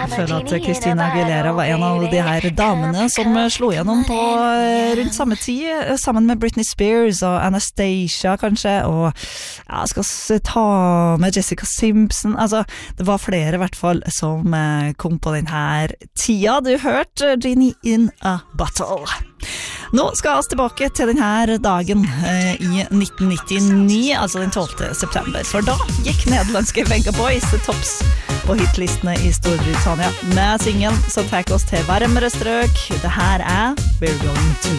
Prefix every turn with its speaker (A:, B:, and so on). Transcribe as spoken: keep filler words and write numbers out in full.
A: Jeg føler at Christina Aguilera var en av de her damene som slo gjennom på rundt samme tid, sammen med Britney Spears og Anastasia kanskje, og ja, skal s- ta med Jessica Simpson. Altså, det var flere i hvert fall som eh, kom på den her tida. Du hørte Genie in a Bottle. Nå skal vi tilbake til denne dagen eh, i nitten nittini, altså den tolvte september, for da gikk nederlandske Venga Boys til topps på hitlistene i Storbritannia med singelen som tar oss til varmere strøk. Det her er We're Going To